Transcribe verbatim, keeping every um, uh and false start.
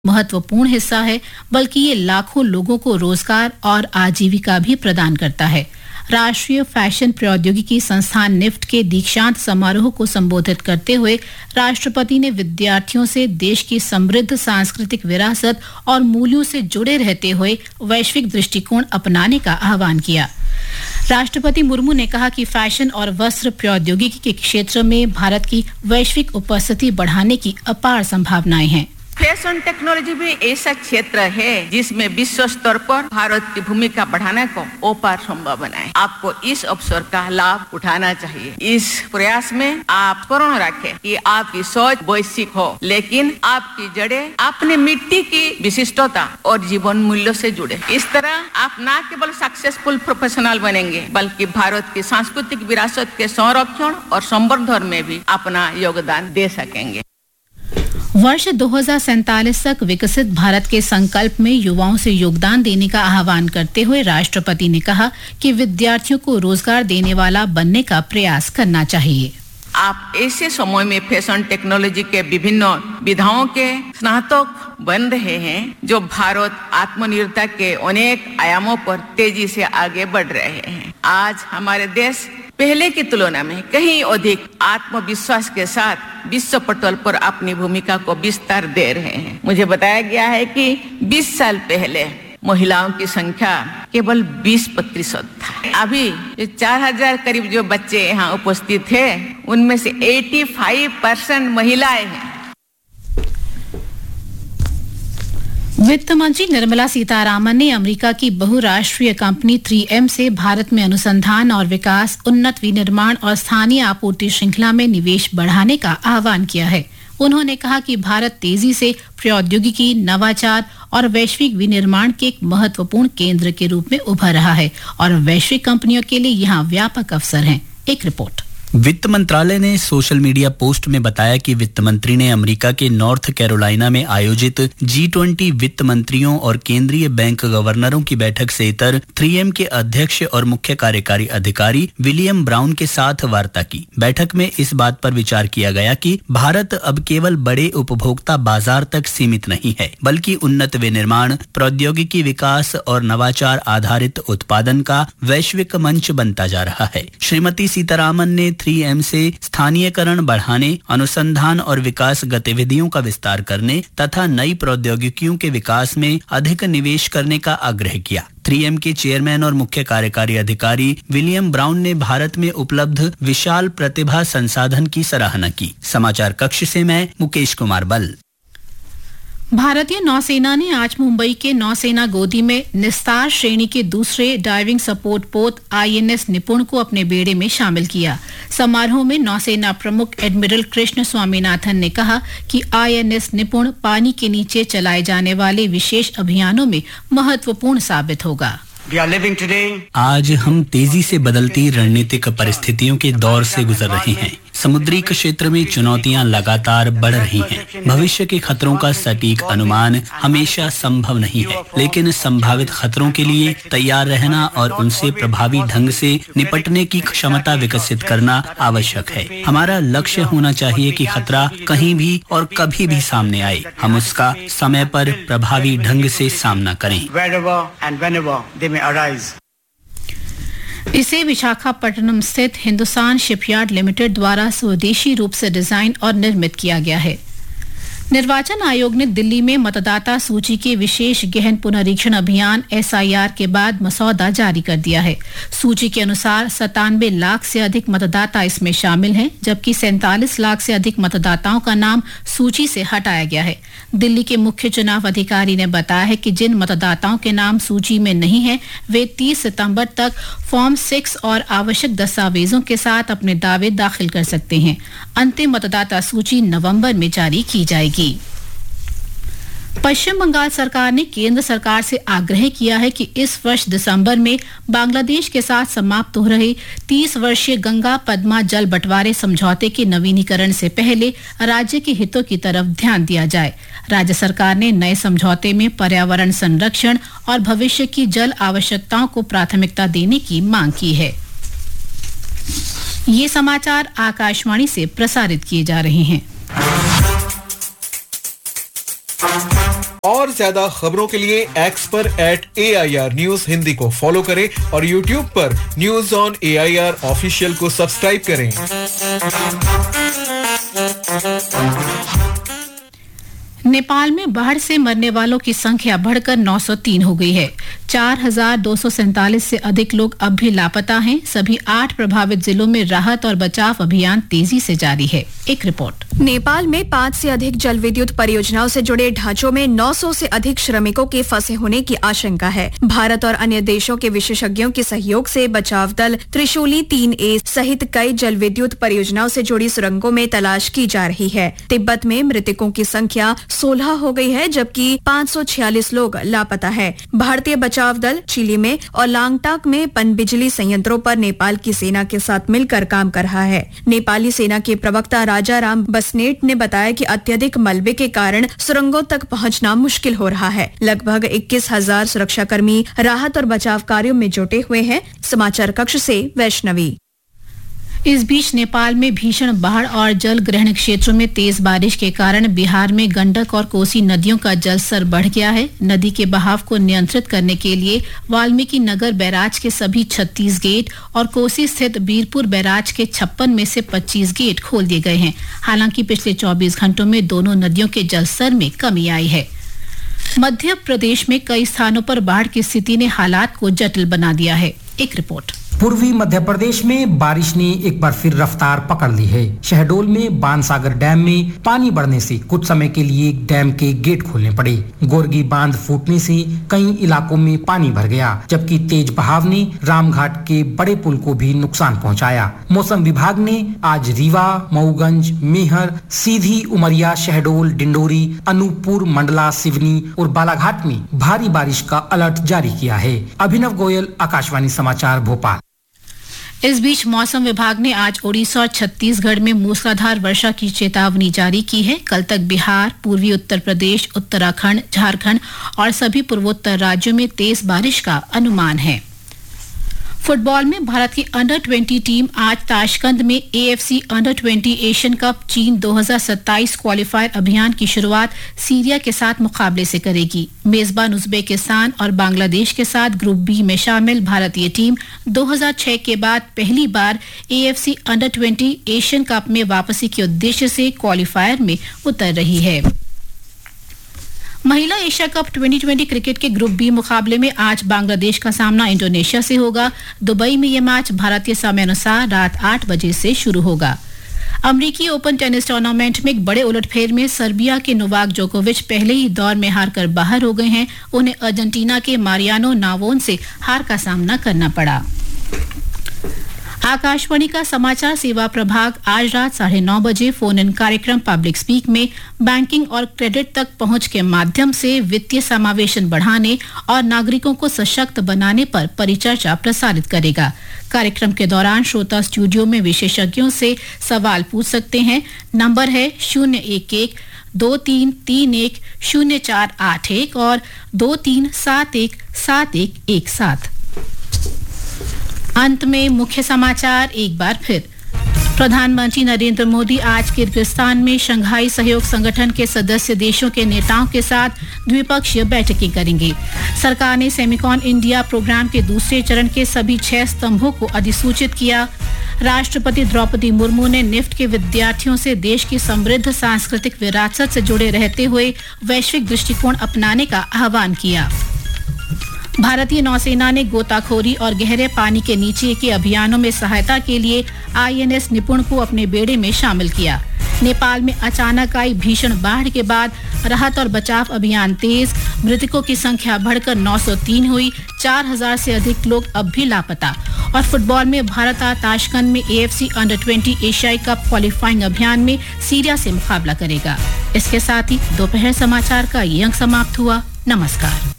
महत्वपूर्ण हिस्सा है, बल्कि ये लाखों लोगों को रोजगार और आजीविका भी प्रदान करता है। राष्ट्रीय फैशन प्रौद्योगिकी संस्थान निफ्ट के दीक्षांत समारोह को संबोधित करते हुए राष्ट्रपति ने विद्यार्थियों से देश की समृद्ध सांस्कृतिक विरासत और मूल्यों से जुड़े रहते हुए वैश्विक दृष्टिकोण अपनाने का आह्वान किया। राष्ट्रपति मुर्मू ने कहा कि फैशन और वस्त्र प्रौद्योगिकी के क्षेत्र में भारत की वैश्विक उपस्थिति बढ़ाने की अपार संभावनाएं हैं। फैशन टेक्नोलॉजी भी ऐसा क्षेत्र है जिसमें विश्व स्तर पर भारत की भूमिका बढ़ाने को अपार संभावना है। आपको इस अवसर का लाभ उठाना चाहिए। इस प्रयास में आप स्मरण रखें कि आपकी सोच वैश्विक हो, लेकिन आपकी जड़ें अपनी मिट्टी की विशिष्टता और जीवन मूल्यों से जुड़े। इस तरह आप न केवल सक्सेसफुल प्रोफेशनल बनेंगे, बल्कि भारत की सांस्कृतिक विरासत के संरक्षण और संवर्धन में भी अपना योगदान दे सकेंगे। वर्ष दो हज़ार सैंतालीस तक विकसित भारत के संकल्प में युवाओं से योगदान देने का आह्वान करते हुए राष्ट्रपति ने कहा कि विद्यार्थियों को रोजगार देने वाला बनने का प्रयास करना चाहिए। आप ऐसे समय में फैशन टेक्नोलॉजी के विभिन्न विधाओं के स्नातक बन रहे हैं, जो भारत आत्मनिर्भरता के अनेक आयामों पर तेजी से आगे बढ़ रहे हैं। आज हमारे देश पहले की तुलना में कहीं अधिक आत्मविश्वास के साथ विश्व पटल पर अपनी भूमिका को विस्तार दे रहे हैं। मुझे बताया गया है कि बीस साल पहले महिलाओं की संख्या केवल बीस प्रतिशत था। अभी जो चार हजार करीब जो बच्चे यहाँ उपस्थित हैं, उनमें से पचासी परसेंट महिलाएं हैं। वित्त मंत्री निर्मला सीतारामन ने अमेरिका की बहुराष्ट्रीय कंपनी थ्री एम से भारत में अनुसंधान और विकास, उन्नत विनिर्माण और स्थानीय आपूर्ति श्रृंखला में निवेश बढ़ाने का आह्वान किया है। उन्होंने कहा कि भारत तेजी से प्रौद्योगिकी, नवाचार और वैश्विक विनिर्माण के एक महत्वपूर्ण केंद्र के रूप में उभर रहा है और वैश्विक कंपनियों के लिए यहाँ व्यापक अवसर हैं। एक रिपोर्ट। वित्त मंत्रालय ने सोशल मीडिया पोस्ट में बताया कि वित्त मंत्री ने अमेरिका के नॉर्थ कैरोलिना में आयोजित जी ट्वेंटी वित्त मंत्रियों और केंद्रीय बैंक गवर्नरों की बैठक से इतर थ्री एम के अध्यक्ष और मुख्य कार्यकारी अधिकारी विलियम ब्राउन के साथ वार्ता की। बैठक में इस बात पर विचार किया गया कि भारत अब केवल बड़े उपभोक्ता बाजार तक सीमित नहीं है, बल्कि उन्नत विनिर्माण, प्रौद्योगिकी विकास और नवाचार आधारित उत्पादन का वैश्विक मंच बनता जा रहा है। श्रीमती सीतारामन ने थ्री एम से स्थानीयकरण बढ़ाने, अनुसंधान और विकास गतिविधियों का विस्तार करने तथा नई प्रौद्योगिकियों के विकास में अधिक निवेश करने का आग्रह किया। थ्री एम के चेयरमैन और मुख्य कार्यकारी अधिकारी विलियम ब्राउन ने भारत में उपलब्ध विशाल प्रतिभा संसाधन की सराहना की। समाचार कक्ष से मैं मुकेश कुमार बल। भारतीय नौसेना ने आज मुंबई के नौसेना गोदी में निस्तार श्रेणी के दूसरे डाइविंग सपोर्ट पोत आई एन एस निपुण को अपने बेड़े में शामिल किया। समारोह में नौसेना प्रमुख एडमिरल कृष्ण स्वामीनाथन ने कहा कि आई एन एस निपुण पानी के नीचे चलाए जाने वाले विशेष अभियानों में महत्वपूर्ण साबित होगा। आज हम तेजी से बदलती रणनीतिक परिस्थितियों के दौर से गुजर रहे हैं। समुद्री क्षेत्र में चुनौतियां लगातार बढ़ रही हैं। भविष्य के खतरों का सटीक अनुमान हमेशा संभव नहीं है, लेकिन संभावित खतरों के लिए तैयार रहना और उनसे प्रभावी ढंग से निपटने की क्षमता विकसित करना आवश्यक है। हमारा लक्ष्य होना चाहिए कि खतरा कहीं भी और कभी भी सामने आए, हम उसका समय पर प्रभावी ढंग से सामना करें। इसे विशाखापट्टनम स्थित हिंदुस्तान शिपयार्ड लिमिटेड द्वारा स्वदेशी रूप से डिजाइन और निर्मित किया गया है। निर्वाचन आयोग ने दिल्ली में मतदाता सूची के विशेष गहन पुनरीक्षण अभियान एस आई आर के बाद मसौदा जारी कर दिया है। सूची के अनुसार सतानवे लाख से अधिक मतदाता इसमें शामिल हैं, जबकि सैंतालीस लाख से अधिक मतदाताओं का नाम सूची से हटाया गया है। दिल्ली के मुख्य चुनाव अधिकारी ने बताया है कि जिन मतदाताओं के नाम सूची में नहीं है, वे तीस सितंबर तक फॉर्म सिक्स और आवश्यक दस्तावेजों के साथ अपने दावे दाखिल कर सकते हैं। अंतिम मतदाता सूची नवंबर में जारी की जाएगी। पश्चिम बंगाल सरकार ने केंद्र सरकार से आग्रह किया है कि इस वर्ष दिसंबर में बांग्लादेश के साथ समाप्त हो रहे तीस वर्षीय गंगा पद्मा जल बंटवारे समझौते के नवीनीकरण से पहले राज्य के हितों की तरफ ध्यान दिया जाए। राज्य सरकार ने नए समझौते में पर्यावरण संरक्षण और भविष्य की जल आवश्यकताओं को प्राथमिकता देने की मांग की है। ये समाचार आकाशवाणी से प्रसारित किए जा रहे हैं। और ज्यादा खबरों के लिए एक्स पर eight A I R news Hindi को फॉलो करें और यूट्यूब पर news on A I R official को सब्सक्राइब करें। नेपाल में बाढ़ से मरने वालों की संख्या बढ़कर नौ सौ तीन हो गई है। चार हजार दो सौ सैंतालीस से अधिक लोग अब भी लापता हैं। सभी आठ प्रभावित जिलों में राहत और बचाव अभियान तेजी से जारी है। एक रिपोर्ट। नेपाल में पाँच से अधिक जल विद्युत परियोजनाओं से जुड़े ढांचों में नौ सौ से अधिक श्रमिकों के फंसे होने की आशंका है। भारत और अन्य देशों के विशेषज्ञों के सहयोग से बचाव दल त्रिशूली तीन ए सहित कई जल विद्युत परियोजनाओं से जुड़ी सुरंगों में तलाश की जा रही है। तिब्बत में मृतकों की संख्या सोलह हो गई है, जबकि पाँच सौ छियालीस लोग लापता है। भारतीय बचाव दल चिली में और लांगटाक में पनबिजली संयंत्रों पर नेपाल की सेना के साथ मिलकर काम कर रहा है। नेपाली सेना के प्रवक्ता राजा राम बस्नेट ने बताया कि अत्यधिक मलबे के कारण सुरंगों तक पहुंचना मुश्किल हो रहा है। लगभग इक्कीस हजार सुरक्षाकर्मी राहत और बचाव कार्यों में जुटे हुए हैं। समाचार कक्ष से वैष्णवी। इस बीच नेपाल में भीषण बाढ़ और जल ग्रहण क्षेत्रों में तेज बारिश के कारण बिहार में गंडक और कोसी नदियों का जलस्तर बढ़ गया है। नदी के बहाव को नियंत्रित करने के लिए वाल्मीकि नगर बैराज के सभी छत्तीस गेट और कोसी स्थित बीरपुर बैराज के छप्पन में से पच्चीस गेट खोल दिए गए हैं। हालांकि पिछले चौबीस घंटों में दोनों नदियों के जलस्तर में कमी आई है। मध्य प्रदेश में कई स्थानों पर बाढ़ की स्थिति ने हालात को जटिल बना दिया है। एक रिपोर्ट। पूर्वी मध्य प्रदेश में बारिश ने एक बार फिर रफ्तार पकड़ ली है। शहडोल में बाणसागर डैम में पानी बढ़ने से कुछ समय के लिए डैम के गेट खोलने पड़े। गोरगी बांध फूटने से कई इलाकों में पानी भर गया, जबकि तेज बहाव ने रामघाट के बड़े पुल को भी नुकसान पहुंचाया। मौसम विभाग ने आज रीवा, मऊगंज, मेहर, सीधी, उमरिया, शहडोल, डिंडोरी, अनूपपुर, मंडला, सिवनी और बालाघाट में भारी बारिश का अलर्ट जारी किया है। अभिनव गोयल, आकाशवाणी समाचार, भोपाल। इस बीच मौसम विभाग ने आज ओडिशा और छत्तीसगढ़ में मूसलाधार वर्षा की चेतावनी जारी की है। कल तक बिहार, पूर्वी उत्तर प्रदेश, उत्तराखंड, झारखंड और सभी पूर्वोत्तर राज्यों में तेज बारिश का अनुमान है। फुटबॉल में भारत की अंडर बीस टीम आज ताशकंद में ए एफ सी अंडर बीस एशियन कप चीन दो हज़ार सत्ताईस क्वालिफायर अभियान की शुरुआत सीरिया के साथ मुकाबले से करेगी। मेजबान उज्बेकिस्तान और बांग्लादेश के साथ ग्रुप बी में शामिल भारतीय टीम दो हज़ार छह के बाद पहली बार ए एफ सी अंडर बीस एशियन कप में वापसी के उद्देश्य से क्वालिफायर में उतर रही है। महिला Asia cup twenty twenty cricket के ग्रुप बी मुकाबले में आज बांग्लादेश का सामना इंडोनेशिया से होगा। दुबई में यह मैच भारतीय समय अनुसार रात आठ बजे से शुरू होगा। अमेरिकी ओपन टेनिस टूर्नामेंट में एक बड़े उलटफेर में सर्बिया के नोवाक जोकोविच पहले ही दौर में हारकर बाहर हो गए हैं। उन्हें अर्जेंटीना के मारियानो नावोन से हार का सामना करना पड़ा। आकाशवाणी का समाचार सेवा प्रभाग आज रात साढ़े नौ बजे फोन इन कार्यक्रम पब्लिक स्पीक में बैंकिंग और क्रेडिट तक पहुंच के माध्यम से वित्तीय समावेशन बढ़ाने और नागरिकों को सशक्त बनाने पर परिचर्चा प्रसारित करेगा। कार्यक्रम के दौरान श्रोता स्टूडियो में विशेषज्ञों से सवाल पूछ सकते हैं। नंबर है शून्य एक एक दो तीन तीन एक शून्य चार आठ एक और दो तीन सात एक सात एक एक सात। अंत में मुख्य समाचार एक बार फिर। प्रधानमंत्री नरेंद्र मोदी आज किर्गिस्तान में शंघाई सहयोग संगठन के सदस्य देशों के नेताओं के साथ द्विपक्षीय बैठकें करेंगे। सरकार ने सेमिकॉन इंडिया प्रोग्राम के दूसरे चरण के सभी छह स्तंभों को अधिसूचित किया। राष्ट्रपति द्रौपदी मुर्मू ने निफ्ट के विद्यार्थियों से देश की समृद्ध सांस्कृतिक विरासत से जुड़े रहते हुए वैश्विक दृष्टिकोण अपनाने का आह्वान किया। भारतीय नौसेना ने गोताखोरी और गहरे पानी के नीचे के अभियानों में सहायता के लिए आई एन एस निपुण को अपने बेड़े में शामिल किया। नेपाल में अचानक आई भीषण बाढ़ के बाद राहत और बचाव अभियान तेज। मृतकों की संख्या बढ़कर नौ सौ तीन हुई। चार हज़ार से अधिक लोग अब भी लापता। और फुटबॉल में भारत आज ताशकंद में ए एफ सी अंडर बीस एशियाई कप क्वालिफाइंग अभियान में सीरिया से मुकाबला करेगा। इसके साथ ही दोपहर समाचार का ये अंक समाप्त हुआ। नमस्कार।